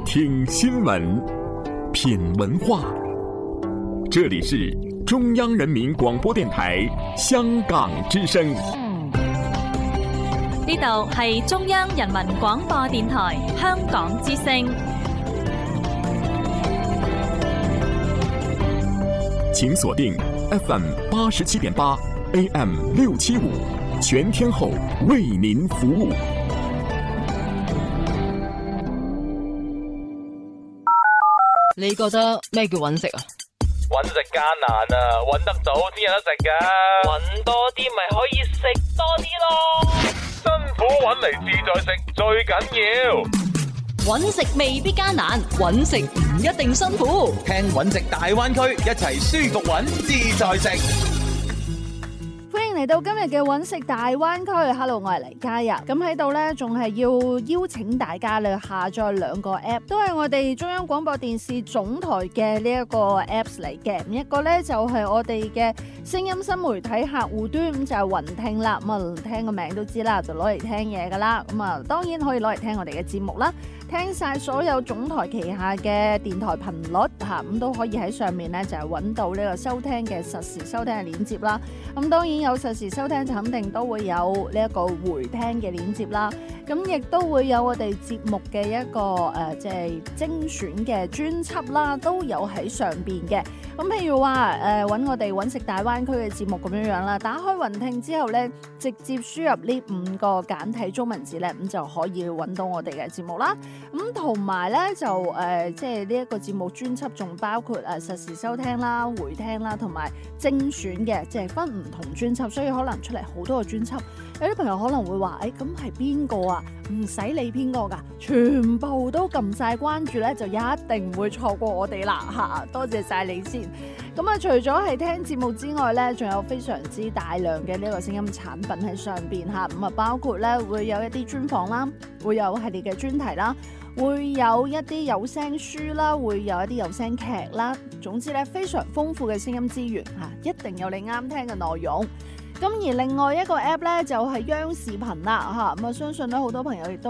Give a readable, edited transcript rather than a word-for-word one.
听新聞，品文化。這裡是中央人民廣播電台香港之聲。 呢度係中央人民廣播電台香港之聲。 請鎖定 FM 87.8 AM 675，全天候為您服務。 你覺得咩叫揾食啊？ 揾食艱難啊，揾得到先有得食噶。揾多啲咪可以食多啲咯。辛苦揾嚟自在食最緊要。 揾食未必艱難，揾食唔一定辛苦。 聽揾食大灣區，一齊舒服揾自在食。 歡迎嚟到今日嘅揾食大灣區 ，Hello， 我係黎嘉日。咁喺度呢，仲係要邀請大家咧下載兩個 app， 都係我哋中央廣播電視總台嘅呢一個 apps 嚟嘅。一個呢就係我哋嘅聲音新媒體客戶端，咁就係雲聽啦。咁啊，聽個名都知啦，就攞嚟聽嘢噶啦。咁啊，當然可以攞嚟聽我哋嘅節目啦。聽晒所有總台旗下嘅電台頻率嚇，咁都可以喺上面咧就係揾到呢個收聽嘅實時收聽嘅鏈接啦。咁當然有實時收聽就肯定都會有呢一個回聽嘅鏈接啦。咁亦都會有我哋節目嘅一個即係精選嘅專輯啦，都有喺上邊嘅。咁譬如話揾我哋揾食大灣區嘅節目咁樣樣啦，打開雲聽之後咧，直接輸入呢5個簡體中文字咧，咁就可以揾到我哋嘅節目啦。咁同埋咧就即係呢一個節目專輯仲包括實時收聽啦、回聽啦，同埋精選嘅，即係分唔同專輯，所以可能出嚟好多個專輯。有啲朋友可能會話：咁係邊個啊？唔使理邊個㗎，全部都撳晒關注咧，就一定唔會錯過我哋啦嚇！多謝晒你先。咁啊，除咗係聽節目之外咧，仲有非常之大量嘅呢個聲音產品喺上邊嚇。咁啊，包括咧會有一啲專訪啦，會有系列嘅專題啦。會有一啲有聲書啦，會有一啲有聲劇啦，總之咧非常豐富嘅聲音資源嚇，一定有你啱聽嘅內容。咁而另外一個 app 咧就係央視頻啦嚇，咁啊相信咧好多朋友亦都